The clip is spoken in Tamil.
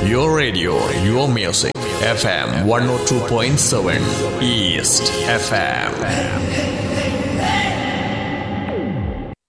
Your radio, your music. FM 102.7 East FM.